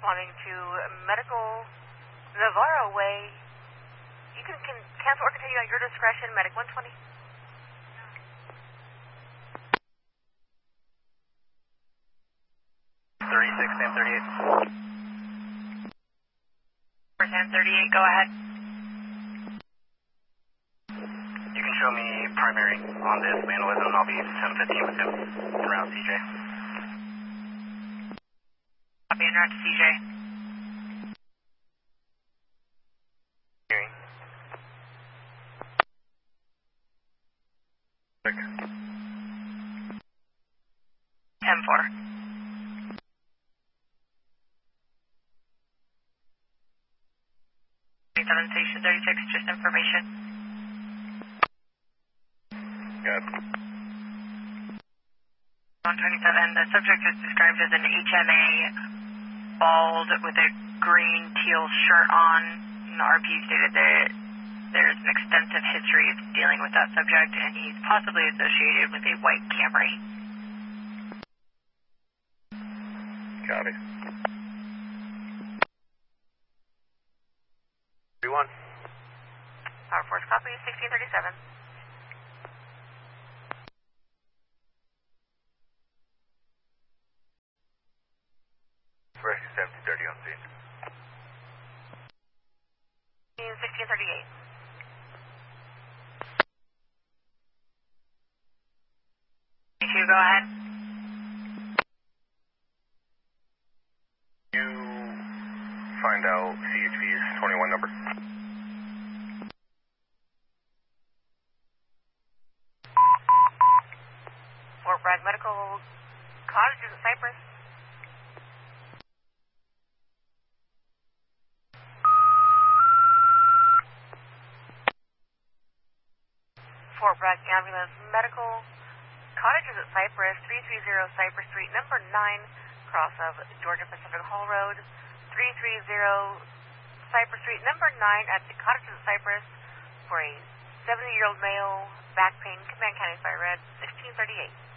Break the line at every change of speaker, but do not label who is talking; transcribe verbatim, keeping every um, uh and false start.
responding to Medical Navarro Way. You can, can cancel or continue at your discretion. Medic one twenty.
thirty-six, Sam thirty-eight.
Sam thirty-eight, go ahead.
You can show me primary on this vandalism, and I'll be ten fifteen with him around C J.
I'll be in route to C J.
Hearing. Check.
ten four. twenty-seven, Station thirty-six, just information.
Good.
one twenty-seven, the subject is described as an H M A, bald with a green teal shirt on. And the R P stated that there's an extensive history of dealing with that subject, and he's possibly associated with a white Camry.
Copy. three one.
Power Force copy, sixteen thirty-seven.
Rescue seventeen thirty on scene.
sixteen thirty-eight. You go ahead.
You find out C H V's twenty-one number.
Fort Bragg Medical Cottages at Cypress. Fort Bragg Ambulance Medical Cottages at Cypress, three three zero Cypress Street, number nine, cross of Georgia Pacific Hall Road, three three zero Cypress Street, number nine, at the Cottages at Cypress, for a seventy-year-old male, back pain, Command County Fire Red, sixteen thirty-eight.